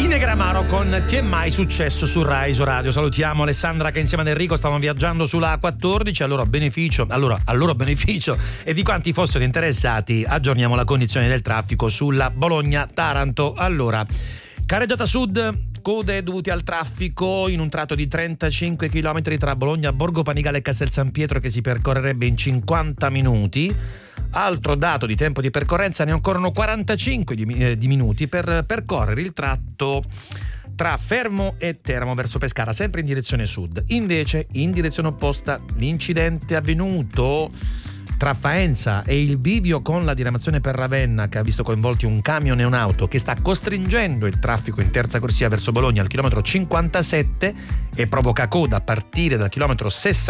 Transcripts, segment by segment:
Negramaro con Ti è mai successo su Rai Radio. Salutiamo Alessandra che insieme ad Enrico stavano viaggiando sulla A14 a loro beneficio e di quanti fossero interessati aggiorniamo la condizione del traffico sulla Bologna-Taranto. Allora, carreggiata sud, code dovute al traffico in un tratto di 35 km tra Bologna, Borgo Panigale e Castel San Pietro che si percorrerebbe in 50 minuti. Altro dato di tempo di percorrenza, ne occorrono 45 di minuti per percorrere il tratto tra Fermo e Teramo verso Pescara, sempre in direzione sud. Invece, in direzione opposta, l'incidente avvenuto tra Faenza e il bivio con la diramazione per Ravenna, che ha visto coinvolti un camion e un'auto, che sta costringendo il traffico in terza corsia verso Bologna al chilometro 57 e provoca coda a partire dal chilometro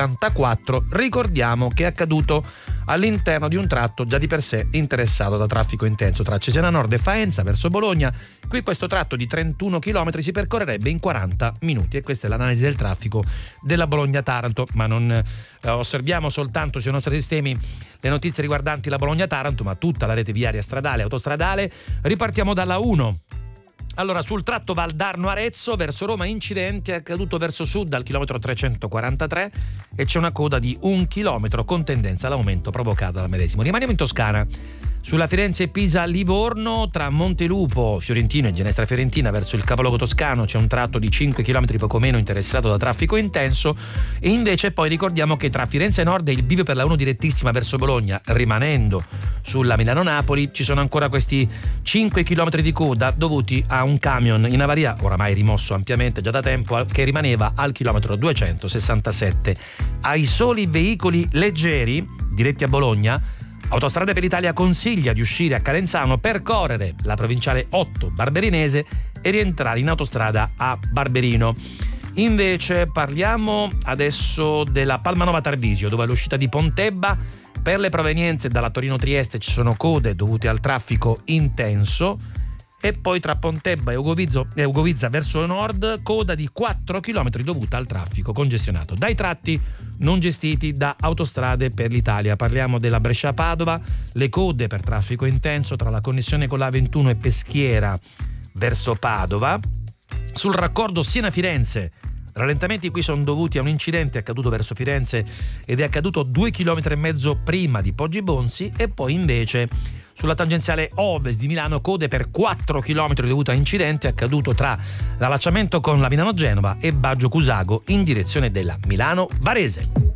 64. Ricordiamo che è accaduto all'interno di un tratto già di per sé interessato da traffico intenso tra Cesena Nord e Faenza verso Bologna. Qui questo tratto di 31 km si percorrerebbe in 40 minuti e questa è l'analisi del traffico della Bologna-Taranto, ma non osserviamo soltanto sui nostri sistemi le notizie riguardanti la Bologna-Taranto, ma tutta la rete viaria stradale e autostradale. Ripartiamo dalla 1. Allora, sul tratto Valdarno-Arezzo verso Roma, incidente accaduto verso sud al chilometro 343 e c'è una coda di 1 chilometro con tendenza all'aumento provocata dal medesimo. Rimaniamo in Toscana. Sulla Firenze-Pisa-Livorno tra Montelupo Fiorentino e Ginestra Fiorentina verso il capoluogo toscano c'è un tratto di 5 km poco meno interessato da traffico intenso e invece poi ricordiamo che tra Firenze Nord e il bivio per la 1 direttissima verso Bologna, rimanendo sulla Milano-Napoli, ci sono ancora questi 5 km di coda dovuti a un camion in avaria, oramai rimosso ampiamente già da tempo, che rimaneva al chilometro 267. Ai soli veicoli leggeri diretti a Bologna, Autostrade per l'Italia consiglia di uscire a Calenzano, percorrere la provinciale 8 Barberinese e rientrare in autostrada a Barberino. Invece parliamo adesso della Palmanova Tarvisio, dove all'uscita di Pontebba per le provenienze dalla Torino-Trieste ci sono code dovute al traffico intenso e poi tra Pontebba e Ugovizza verso nord coda di 4 km dovuta al traffico congestionato dai tratti non gestiti da Autostrade per l'Italia. Parliamo della Brescia-Padova, le code per traffico intenso tra la connessione con la A21 e Peschiera verso Padova. Sul raccordo Siena-Firenze, rallentamenti qui sono dovuti a un incidente accaduto verso Firenze ed è accaduto 2,5 km prima di Poggi Bonsi e poi invece sulla tangenziale ovest di Milano code per 4 km dovuto a incidente accaduto tra l'allacciamento con la Milano-Genova e Baggio Cusago in direzione della Milano-Varese.